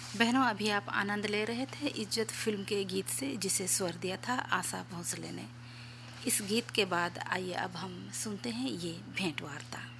बहनों, अभी आप आनंद ले रहे थे इज्जत फिल्म के गीत से, जिसे स्वर दिया था आशा भोसले ने। इस गीत के बाद आइए अब हम सुनते हैं ये भेंट वार्ता।